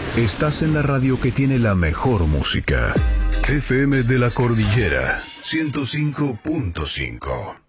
Estás en la radio que tiene la mejor música. FM de la Cordillera 105.5.